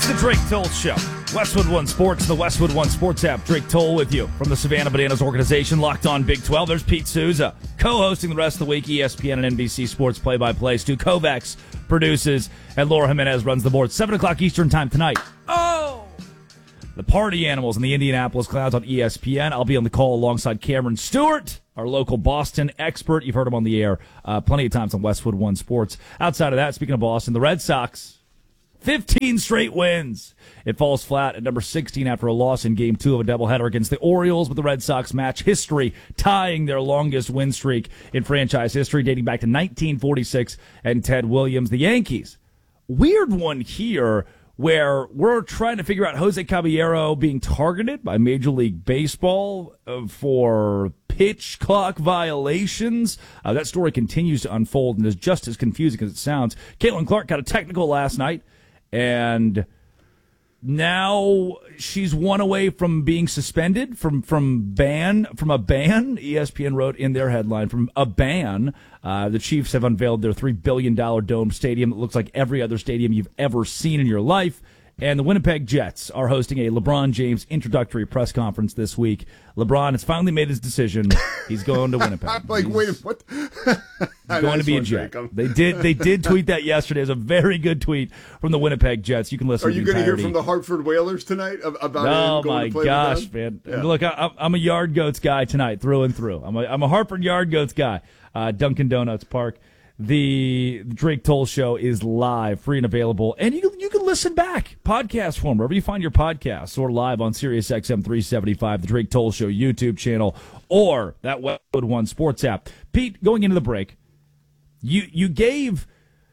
It's the Drake Toll Show. Westwood One Sports, the Westwood One Sports app. Drake Toll with you from the Savannah Bananas organization, Locked On Big 12. There's Pete Souza, co-hosting the rest of the week, ESPN and NBC Sports play-by-play. Stu Kovacs produces, and Laura Jimenez runs the board. 7 o'clock Eastern time tonight. Oh! The Party Animals and the Indianapolis Clouds on ESPN. I'll be on the call alongside Cameron Stewart, our local Boston expert. You've heard him on the air plenty of times on Westwood One Sports. Outside of that, speaking of Boston, the Red Sox, 15 straight wins. It falls flat at number 16 after a loss in Game 2 of a doubleheader against the Orioles, with the Red Sox match history tying their longest win streak in franchise history, dating back to 1946 and Ted Williams. The Yankees, weird one here, where we're trying to figure out Jose Caballero being targeted by Major League Baseball for pitch clock violations. That story continues to unfold and is just as confusing as it sounds. Caitlin Clark got a technical last night, and now she's one away from being suspended from a ban. ESPN wrote in their headline, from a ban. The Chiefs have unveiled their $3 billion dome stadium that looks like every other stadium you've ever seen in your life. And the Winnipeg Jets are hosting a LeBron James introductory press conference this week. LeBron has finally made his decision. He's going to Winnipeg. I'm like, wait, what? He's going to be a Jet. They did tweet that yesterday. It was a very good tweet from the Winnipeg Jets. You can listen. Are you going to hear from the Hartford Whalers tonight about oh him going my to play gosh, with them? man! Yeah. Look, I'm a Yard Goats guy tonight, through and through. I'm a Hartford Yard Goats guy. Dunkin' Donuts Park. The Drake Toll Show is live, free and available, and you can listen back, podcast form, wherever you find your podcasts, or live on Sirius XM 375, the Drake Toll Show YouTube channel, or that Westwood One Sports app. Pete, going into the break, you gave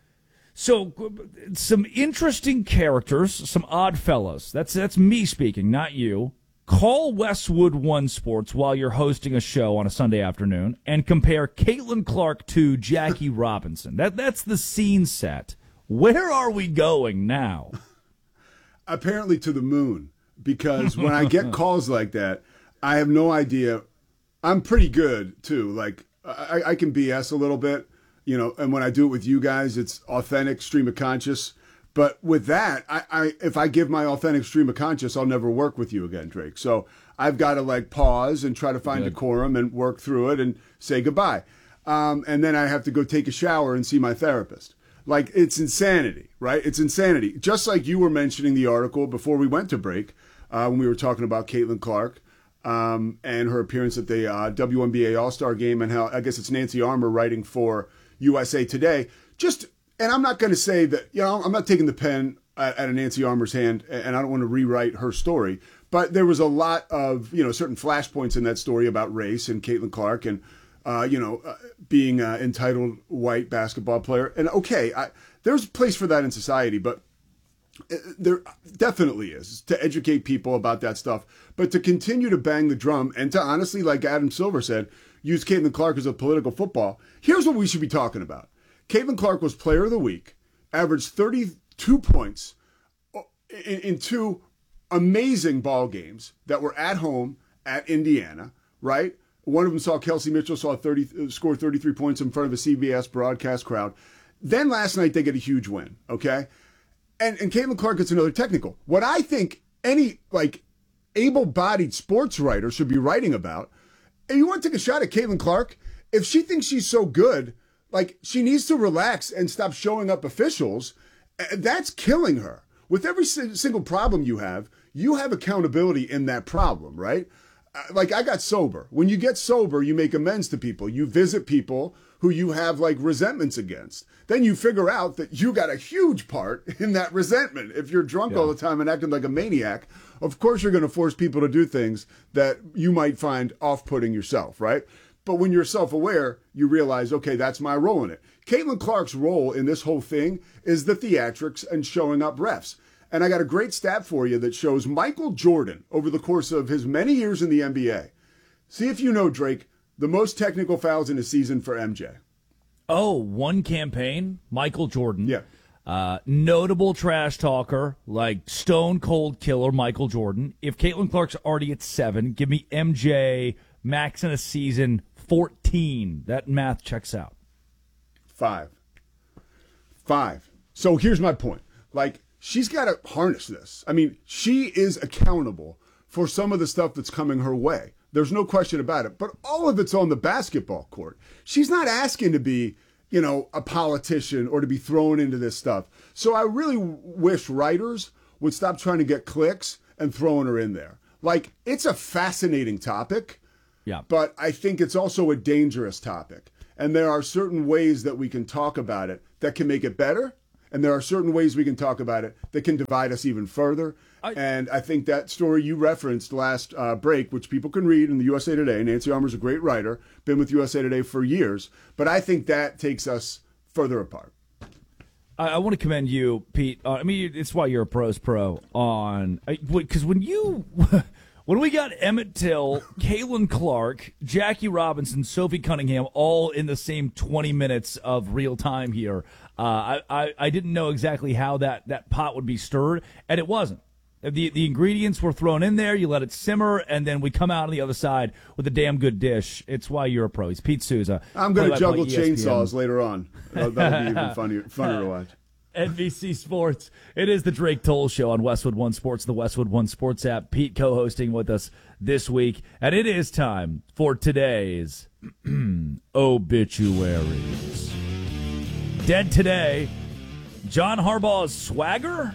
some interesting characters, some odd fellows. That's me speaking, not you. Call Westwood One Sports while you're hosting a show on a Sunday afternoon and compare Caitlin Clark to Jackie Robinson. That's the scene set. Where are we going now? Apparently to the moon, because when I get calls like that, I have no idea. I'm pretty good, too. Like, I can BS a little bit, and when I do it with you guys, it's authentic, stream of conscious. But with that, if I give my authentic stream of conscious, I'll never work with you again, Drake. So I've got to pause and try to find decorum and work through it and say goodbye. And then I have to go take a shower and see my therapist. It's insanity, right? It's insanity. Just like you were mentioning the article before we went to break, when we were talking about Caitlin Clark and her appearance at the WNBA All-Star Game, and how, I guess it's Nancy Armour writing for USA Today. And I'm not going to say that, I'm not taking the pen at a Nancy Armour's hand, and I don't want to rewrite her story. But there was a lot of, certain flashpoints in that story about race and Caitlin Clark and, being an entitled white basketball player. And, okay, there's a place for that in society, but there definitely is, to educate people about that stuff. But to continue to bang the drum and to honestly, like Adam Silver said, use Caitlin Clark as a political football, here's what we should be talking about. Caitlin Clark was Player of the Week, averaged 32 points in 2 amazing ball games that were at home at Indiana, right? One of them saw Kelsey Mitchell score 33 points in front of a CBS broadcast crowd. Then last night they get a huge win, okay? And Caitlin Clark gets another technical. What I think any able-bodied sports writer should be writing about, and you want to take a shot at Caitlin Clark? If she thinks she's so good, she needs to relax and stop showing up officials. That's killing her. With every single problem you have accountability in that problem, right? I got sober. When you get sober, you make amends to people. You visit people who you have resentments against. Then you figure out that you got a huge part in that resentment. If you're drunk all the time and acting like a maniac, of course you're going to force people to do things that you might find off-putting yourself, right? But when you're self-aware, you realize, okay, that's my role in it. Caitlin Clark's role in this whole thing is the theatrics and showing up refs. And I got a great stat for you that shows Michael Jordan, over the course of his many years in the NBA. See if you know, Drake, the most technical fouls in a season for MJ. Oh, one campaign, Michael Jordan. Yeah. Notable trash talker, stone cold killer Michael Jordan. If Caitlin Clark's already at 7, give me MJ max in a season 14. That math checks out. 5. So here's my point. she's got to harness this. I mean, she is accountable for some of the stuff that's coming her way. There's no question about it. But all of it's on the basketball court. She's not asking to be, a politician or to be thrown into this stuff. So I really wish writers would stop trying to get clicks and throwing her in there. Like, it's a fascinating topic, but I think it's also a dangerous topic. And there are certain ways that we can talk about it that can make it better. And there are certain ways we can talk about it that can divide us even further. And I think that story you referenced last break, which people can read in the USA Today, Nancy Armour's a great writer, been with USA Today for years, but I think that takes us further apart. I want to commend you, Pete. It's why you're a pro's pro because when we got Emmett Till, Caitlin Clark, Jackie Robinson, Sophie Cunningham all in the same 20 minutes of real time here, I didn't know exactly how that pot would be stirred, and it wasn't. The ingredients were thrown in there, you let it simmer, and then we come out on the other side with a damn good dish. It's why you're a pro. He's Pete Souza. I'm going to juggle chainsaws later on. That'll be even funnier to watch. NBC Sports. It is the Drake Toll Show on Westwood One Sports, the Westwood One Sports app. Pete co-hosting with us this week. And it is time for today's obituaries. Dead today, John Harbaugh's swagger?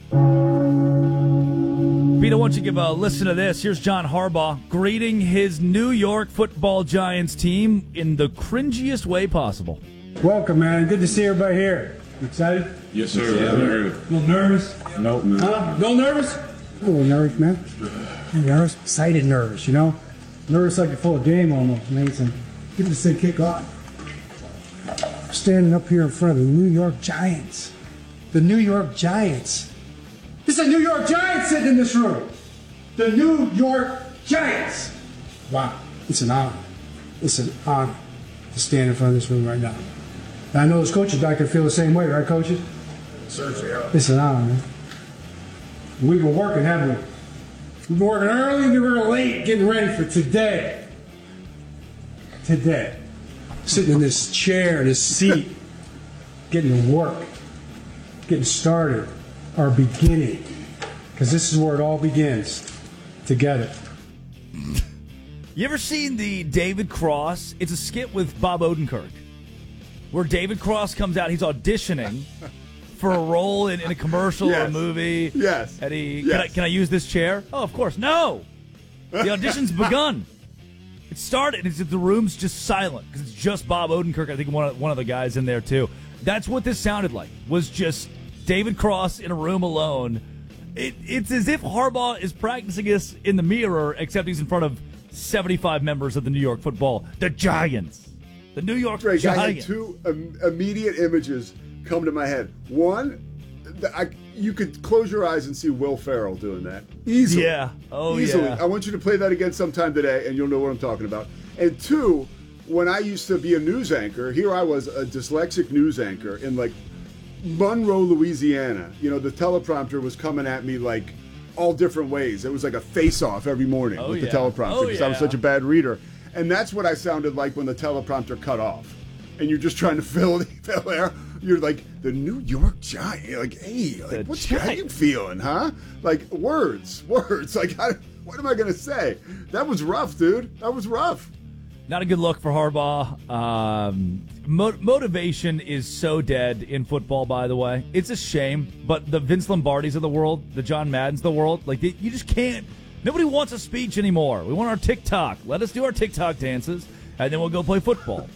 Pete, I want you to give a listen to this. Here's John Harbaugh greeting his New York Football Giants team in the cringiest way possible. Welcome, man. Good to see everybody here. You excited? Yes, sir. Yeah. A little nervous? Nope. Huh? A little nervous? A little nervous, man. Nervous? Excited nervous, Nervous like you're full of game almost, man. So give this thing kick off. Standing up here in front of the New York Giants. The New York Giants. This is a New York Giants sitting in this room. The New York Giants. Wow. It's an honor. It's an honor to stand in front of this room right now. And I know as coaches, I can feel the same way, right, coaches? Certainly, yeah. It's an honor, man. We've been working, haven't we? We've been working early and we were late getting ready for today. Today. Sitting in this chair, this seat, getting to work, getting started, our beginning. Because this is where it all begins, together. You ever seen the David Cross? It's a skit with Bob Odenkirk, where David Cross comes out, he's auditioning for a role in a commercial or a movie. Yes. And Yes. Can I use this chair? Oh, of course. No. The audition's begun. It started, and the room's just silent because it's just Bob Odenkirk. I think one of the guys in there too. That's what this sounded like. Was just David Cross in a room alone. It's as if Harbaugh is practicing this in the mirror, except he's in front of 75 members of the New York Football, the Giants. The New York Drake, Giants. I had two immediate images come to my head. One, you could close your eyes and see Will Ferrell doing that easily. Yeah. Oh, easily. yeah. I want you to play that again sometime today, and you'll know what I'm talking about. And two, when I used to be a news anchor, here I was, a dyslexic news anchor in like Monroe, Louisiana. The teleprompter was coming at me like all different ways. It was like a face-off every morning with the teleprompter because I was such a bad reader. And that's what I sounded like when the teleprompter cut off. And you're just trying to fill air. You're like, the New York Giants. You're like, hey, like, how you feeling, huh? Like, words. Like, what am I going to say? That was rough, dude. That was rough. Not a good look for Harbaugh. Motivation is so dead in football, by the way. It's a shame, but the Vince Lombardis of the world, the John Maddens of the world, like, you just can't. Nobody wants a speech anymore. We want our TikTok. Let us do our TikTok dances, and then we'll go play football.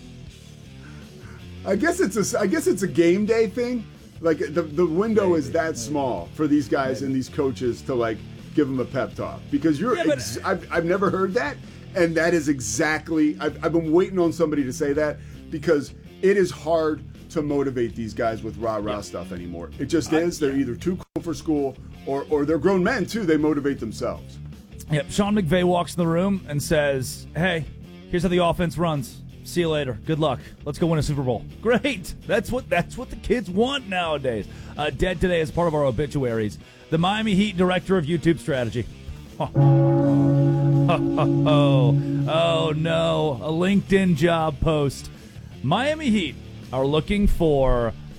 I guess it's a game day thing. Like the window is that small for these guys and these coaches to like give them a pep talk because I've never heard that, and that is exactly I've been waiting on somebody to say that because it is hard to motivate these guys with rah-rah stuff anymore. It just is. They're either too cool for school or they're grown men too. They motivate themselves. Yep. Sean McVay walks in the room and says, "Hey, here's how the offense runs. See you later. Good luck. Let's go win a Super Bowl." Great. That's what the kids want nowadays. Dead today as part of our obituaries. The Miami Heat director of YouTube strategy. Oh no. A LinkedIn job post. Miami Heat are looking for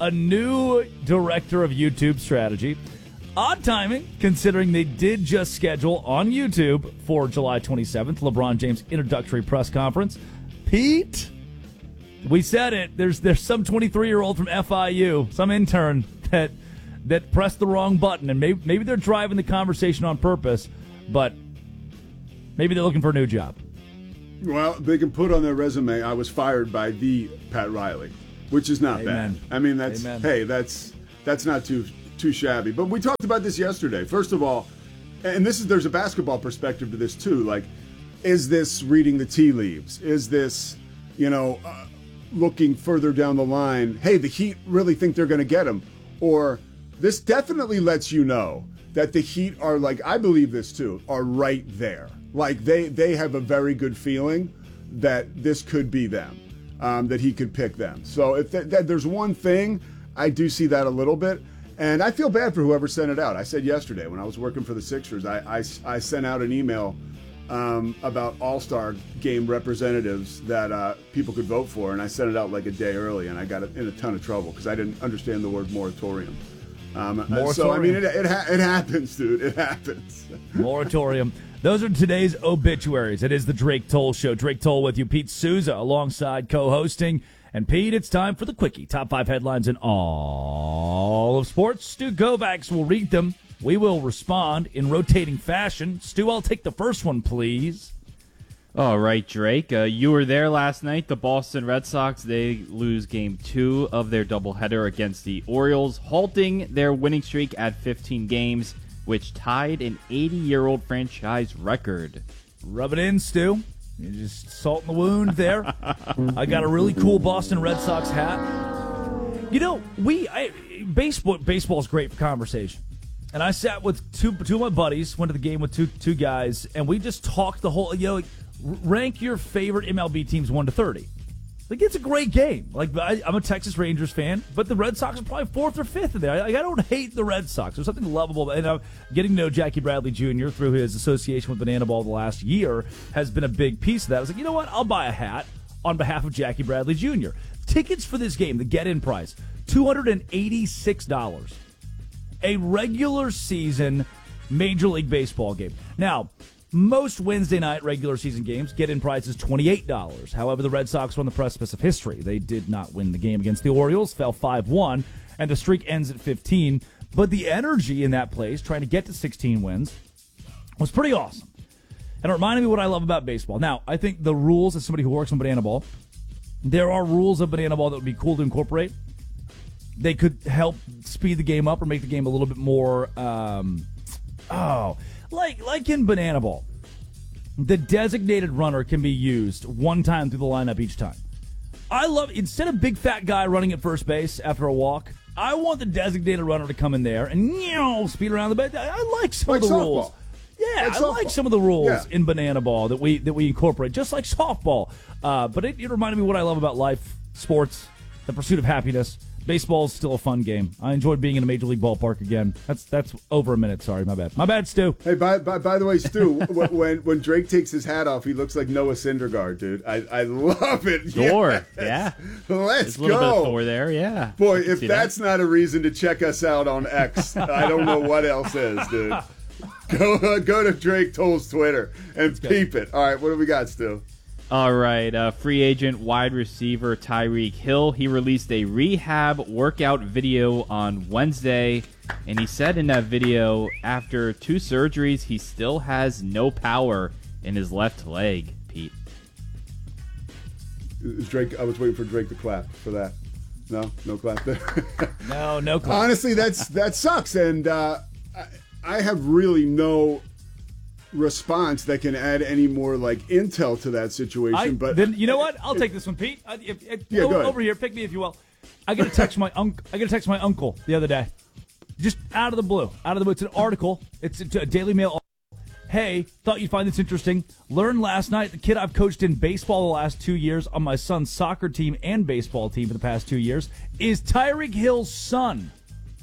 a new director of YouTube strategy. Odd timing, considering they did just schedule on YouTube for July 27th, LeBron James' introductory press conference. Pete, we said it. There's some 23-year-old from FIU, some intern that pressed the wrong button, and maybe they're driving the conversation on purpose, but maybe they're looking for a new job. Well, they can put on their resume, I was fired by the Pat Riley, which is not Amen. bad. I mean, that's Amen. Hey, that's not too shabby. But we talked about this yesterday. First of all, and there's a basketball perspective to this too. Like, is this reading the tea leaves? Is this, looking further down the line? Hey, the Heat really think they're going to get him, or this definitely lets you know that the Heat are, like, I believe this too, are right there. Like, they have a very good feeling that this could be them, that he could pick them. So if there's one thing, I do see that a little bit. And I feel bad for whoever sent it out. I said yesterday when I was working for the Sixers, I sent out an email about All-Star game representatives that people could vote for, and I sent it out like a day early, and I got in a ton of trouble because I didn't understand the word moratorium. So, I mean, it happens, dude. It happens. Moratorium. Those are today's obituaries. It is the Drake Toll Show. Drake Toll with you. Pete Souza alongside co-hosting. And, Pete, it's time for the Quickie. Top 5 headlines in all of sports. Stu Kovacs will read them. We will respond in rotating fashion. Stu, I'll take the first one, please. All right, Drake. You were there last night. The Boston Red Sox, they lose Game 2 of their doubleheader against the Orioles, halting their winning streak at 15 games, which tied an 80-year-old franchise record. Rub it in, Stu. You're just salt in the wound there. I got a really cool Boston Red Sox hat. Baseball's great for conversation. And I sat with two of my buddies, went to the game with two guys, and we just talked the whole, rank your favorite MLB teams 1 to 30. Like, it's a great game. Like, I'm a Texas Rangers fan, but the Red Sox are probably 4th or 5th in there. I don't hate the Red Sox. There's something lovable. And getting to know Jackie Bradley Jr. through his association with Banana Ball the last year has been a big piece of that. I was like, you know what? I'll buy a hat on behalf of Jackie Bradley Jr. Tickets for this game, the get-in price, $286. A regular season Major League Baseball game. Now, most Wednesday night regular season games get in prices $28. However, the Red Sox are on the precipice of history. They did not win the game against the Orioles, fell 5-1, and the streak ends at 15. But the energy in that place, trying to get to 16 wins, was pretty awesome. And it reminded me what I love about baseball. Now, I think the rules, as somebody who works on Banana Ball, there are rules of Banana Ball that would be cool to incorporate. They could help speed the game up or make the game a little bit more, like in Banana Ball. The designated runner can be used one time through the lineup each time. I love, instead of big fat guy running at first base after a walk, I want the designated runner to come in there and speed around the base. I like some of the rules. Yeah, I like some of the rules in Banana Ball that we incorporate, just like softball. But it reminded me what I love about life, sports, the pursuit of happiness. Baseball is still a fun game. I enjoyed being in a Major League ballpark again. That's over a minute. Sorry, my bad. My bad, Stu. Hey, by the way, Stu, when Drake takes his hat off, he looks like Noah Syndergaard, dude. I love it. Thor, yes. yeah. Let's go. A little bit of Thor there, yeah. Boy, if that's not a reason to check us out on X, I don't know what else is, dude. Go to Drake Toll's Twitter and peep it. All right, what do we got, Stu? All right, free agent wide receiver Tyreek Hill. He released a rehab workout video on Wednesday, and he said in that video, after 2 surgeries, he still has no power in his left leg, Pete. Drake, I was waiting for Drake to clap for that. No clap there. No clap. Honestly, that sucks, and I have really no response that can add any more like intel to that situation. But then you know what? I'll take this one, Pete. Go ahead. Over here, pick me if you will. I got to text my uncle the other day, just out of the blue. It's an article. It's a Daily Mail article. Hey, thought you'd find this interesting. Learned last night the kid I've coached in baseball the last 2 years on my son's soccer team and baseball team for the past 2 years is Tyreek Hill's son.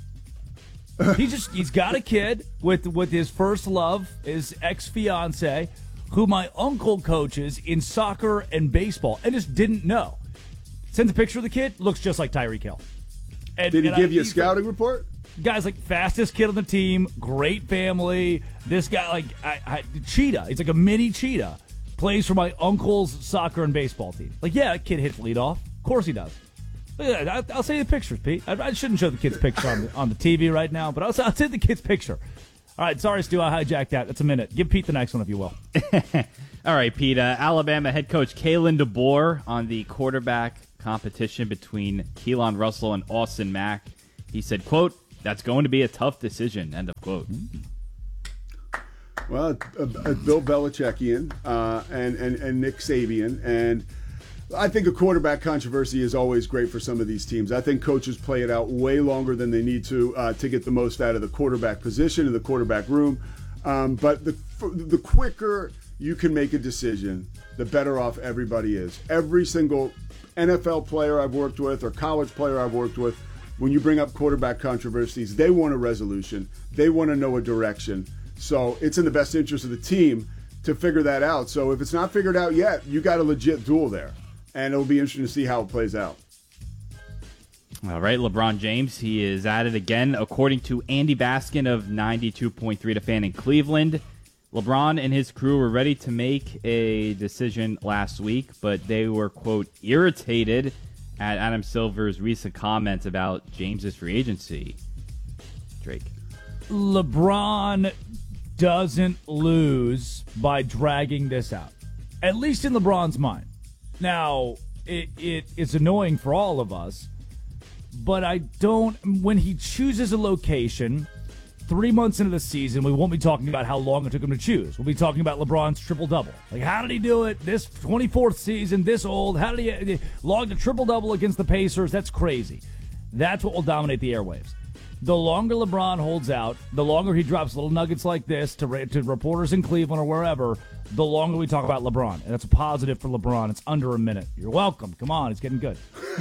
He's got a kid with his first love, his ex-fiance, who my uncle coaches in soccer and baseball, and just didn't know. Sends a picture of the kid, looks just like Tyreek Hill. Did he give you a scouting report? Guy's like fastest kid on the team, great family. This guy, like, cheetah. He's like a mini cheetah. Plays for my uncle's soccer and baseball team. Like, yeah, that kid hits leadoff. Of course he does. Yeah, I'll say the pictures, Pete. I shouldn't show the kid's picture on the TV right now, but I'll say the kid's picture. All right, sorry, Stu, I hijacked that. That's a minute. Give Pete the next one, if you will. All right, Pete. Alabama head coach Kalen DeBoer on the quarterback competition between Keelan Russell and Austin Mack. He said, quote, "That's going to be a tough decision," end of quote. Well, Bill Belichickian and Nick Saban, and I think a quarterback controversy is always great for some of these teams. I think coaches play it out way longer than they need to get the most out of the quarterback position in the quarterback room. But the quicker you can make a decision, the better off everybody is. Every single NFL player I've worked with or college player I've worked with, when you bring up quarterback controversies, they want a resolution. They want to know a direction. So it's in the best interest of the team to figure that out. So if it's not figured out yet, you got a legit duel there. And it'll be interesting to see how it plays out. All right, LeBron James, he is at it again. According to Andy Baskin of 92.3 The Fan in Cleveland, LeBron and his crew were ready to make a decision last week, but they were, quote, irritated at Adam Silver's recent comments about James's free agency. Drake. LeBron doesn't lose by dragging this out, at least in LeBron's mind. Now, it's annoying for all of us, but I don't. When he chooses a location 3 months into the season, we won't be talking about how long it took him to choose. We'll be talking about LeBron's triple-double. Like, how did he do it this 24th season, this old? How did he log a triple-double against the Pacers? That's crazy. That's what will dominate the airwaves. The longer LeBron holds out, the longer he drops little nuggets like this to reporters in Cleveland or wherever, the longer we talk about LeBron. And that's a positive for LeBron. It's under a minute. You're welcome. Come on. It's getting good.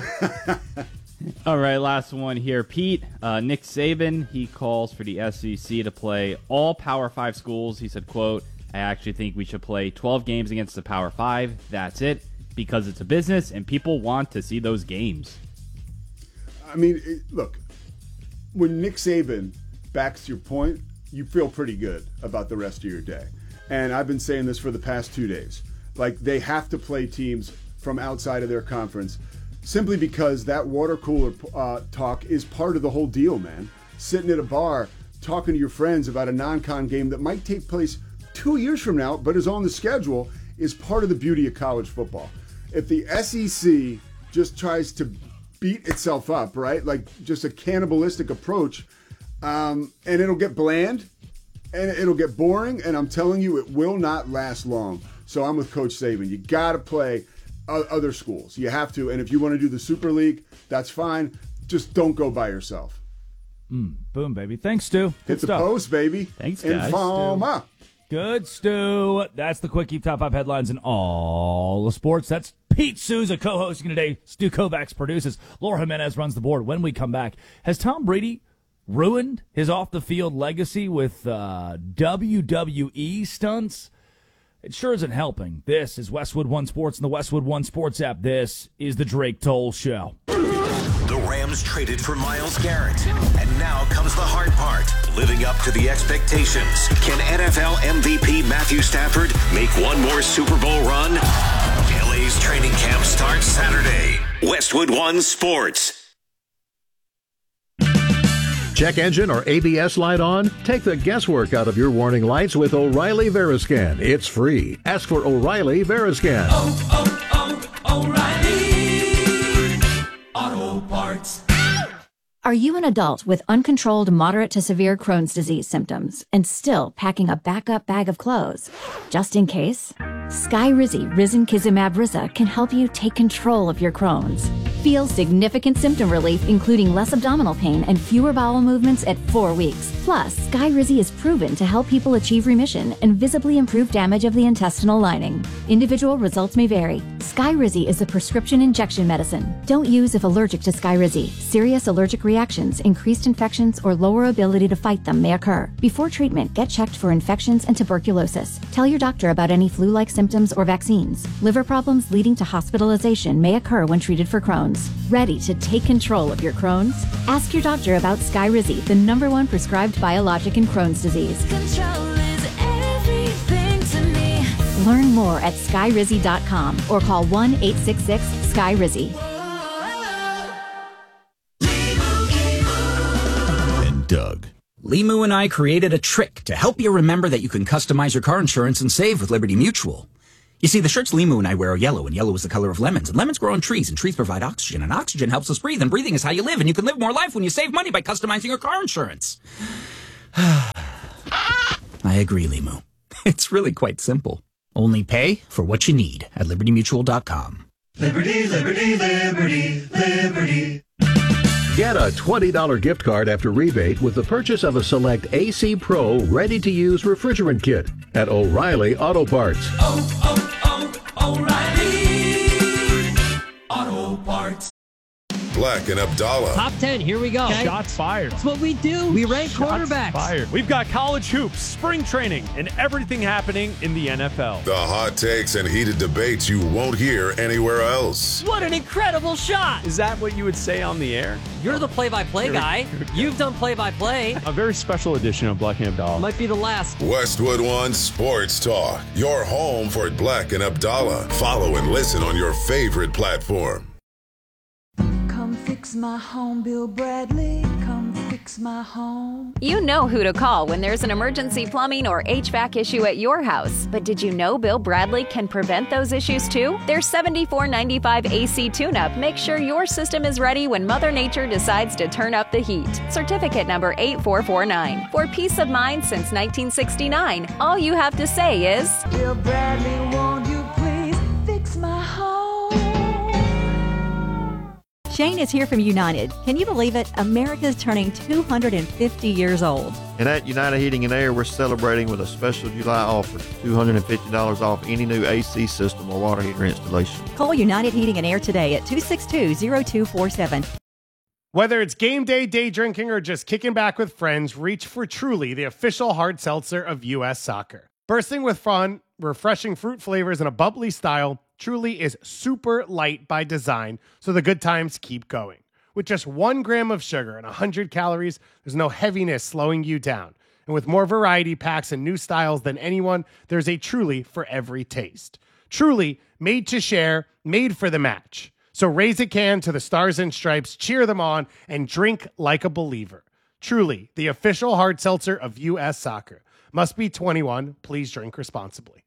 All right, last one here. Pete, Nick Saban, he calls for the SEC to play all Power 5 schools. He said, quote, "I actually think we should play 12 games against the Power 5. That's it, because it's a business and people want to see those games." I mean, look, when Nick Saban backs your point, you feel pretty good about the rest of your day. And I've been saying this for the past 2 days. Like, they have to play teams from outside of their conference simply because that water cooler talk is part of the whole deal, man. Sitting at a bar, talking to your friends about a non-con game that might take place 2 years from now, but is on the schedule, is part of the beauty of college football. If the SEC just tries to beat itself up, right? Like just a cannibalistic approach, and it'll get bland and it'll get boring, and I'm telling you, it will not last long. So I'm with Coach Saban. You got to play other schools. You have to. And if you want to do the Super League, that's fine. Just don't go by yourself. Boom, baby. Thanks, Stu. Hit the post, baby. Thanks, guys. Informa. Good, Stu. That's the Quickie Top 5 headlines in all the sports. That's Pete Souza co-hosting today. Stu Kovacs produces. Laura Jimenez runs the board. When we come back, has Tom Brady ruined his off-the-field legacy with WWE stunts? It sure isn't helping. This is Westwood One Sports and the Westwood One Sports app. This is the Drake Toll Show. The Rams traded for Myles Garrett, and now comes the hard part, living up to the expectations. Can NFL MVP Matthew Stafford make one more Super Bowl run? LA's training camp starts Saturday. Westwood One Sports. Check engine or ABS light on? Take the guesswork out of your warning lights with O'Reilly Veriscan. It's free. Ask for O'Reilly Veriscan. O'Reilly Auto Parts. Are you an adult with uncontrolled moderate to severe Crohn's disease symptoms and still packing a backup bag of clothes? Just in case? Skyrizi Risankizumab Riza can help you take control of your Crohn's. Feel significant symptom relief, including less abdominal pain and fewer bowel movements at 4 weeks. Plus, Skyrizi is proven to help people achieve remission and visibly improve damage of the intestinal lining. Individual results may vary. Skyrizi is a prescription injection medicine. Don't use if allergic to Skyrizi. Serious allergic reactions, increased infections, or lower ability to fight them may occur. Before treatment, get checked for infections and tuberculosis. Tell your doctor about any flu-like symptoms or vaccines. Liver problems leading to hospitalization may occur when treated for Crohn's. symptoms? Ready to take control of your Crohn's? Ask your doctor about Skyrizi, the #1 prescribed biologic in Crohn's disease. Control is everything to me. Learn more at skyrizi.com or call 1-866-SKYRIZI. And Doug. Limu and I created a trick to help you remember that you can customize your car insurance and save with Liberty Mutual. You see, the shirts Limu and I wear are yellow, and yellow is the color of lemons. And lemons grow on trees, and trees provide oxygen, and oxygen helps us breathe, and breathing is how you live, and you can live more life when you save money by customizing your car insurance. I agree, Limu. It's really quite simple. Only pay for what you need at LibertyMutual.com. Liberty, liberty, liberty, liberty. Get a $20 gift card after rebate with the purchase of a select AC Pro ready-to-use refrigerant kit at O'Reilly Auto Parts. O'Reilly Auto Parts. Black and Abdallah. Top 10, here we go. Okay. Shots fired. That's what we do. We rank quarterbacks. Fired. We've got college hoops, spring training, and everything happening in the NFL. The hot takes and heated debates you won't hear anywhere else. What an incredible shot. Is that what you would say on the air? You're the play-by-play guy. You've done play-by-play. A very special edition of Black and Abdallah. Might be the last. Westwood One Sports Talk. Your home for Black and Abdallah. Follow and listen on your favorite platform. Come fix my home, Bill Bradley. Come fix my home. You know who to call when there's an emergency plumbing or HVAC issue at your house. But did you know Bill Bradley can prevent those issues too? Their $74.95 AC tune-up makes sure your system is ready when Mother Nature decides to turn up the heat. Certificate number 8449. For peace of mind since 1969, all you have to say is, Bill Bradley, won't you please fix my home? Shane is here from United. Can you believe it? America's turning 250 years old. And at United Heating and Air, we're celebrating with a special July offer, $250 off any new AC system or water heater installation. Call United Heating and Air today at 262-0247. Whether it's game day, day drinking, or just kicking back with friends, reach for Truly, the official hard seltzer of U.S. Soccer. Bursting with fun, refreshing fruit flavors, and a bubbly style, Truly is super light by design, so the good times keep going. With just 1 gram of sugar and 100 calories, there's no heaviness slowing you down. And with more variety packs and new styles than anyone, there's a Truly for every taste. Truly, made to share, made for the match. So raise a can to the Stars and Stripes, cheer them on, and drink like a believer. Truly, the official hard seltzer of U.S. Soccer. Must be 21. Please drink responsibly.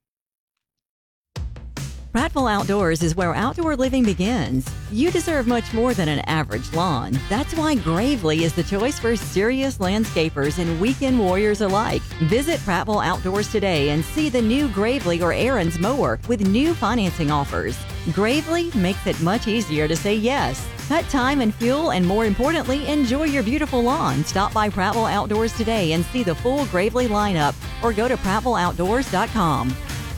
Prattville Outdoors is where outdoor living begins. You deserve much more than an average lawn. That's why Gravely is the choice for serious landscapers and weekend warriors alike. Visit Prattville Outdoors today and see the new Gravely or Aaron's mower with new financing offers. Gravely makes it much easier to say yes. Cut time and fuel, and more importantly, enjoy your beautiful lawn. Stop by Prattville Outdoors today and see the full Gravely lineup, or go to PrattvilleOutdoors.com.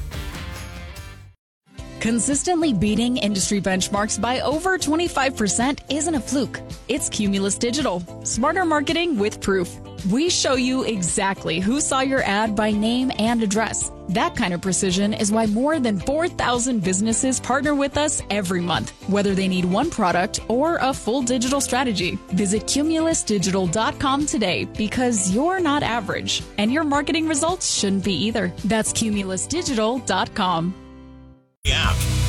Consistently beating industry benchmarks by over 25% isn't a fluke. It's Cumulus Digital. Smarter marketing with proof. We show you exactly who saw your ad by name and address. That kind of precision is why more than 4,000 businesses partner with us every month, whether they need one product or a full digital strategy. Visit CumulusDigital.com today, because you're not average, and your marketing results shouldn't be either. That's CumulusDigital.com. Yeah.